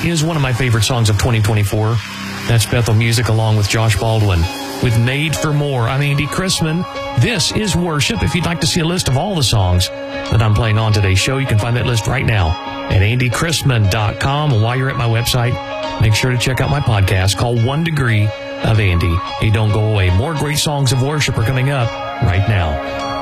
is one of my favorite songs of 2024. That's Bethel Music along with Josh Baldwin with Made for More. I'm Andy Chrisman. This is Worship. If you'd like to see a list of all the songs that I'm playing on today's show, you can find that list right now at andychrisman.com. And while you're at my website, make sure to check out my podcast called 1 Degree of Andy. Hey, don't go away. More great songs of worship are coming up right now.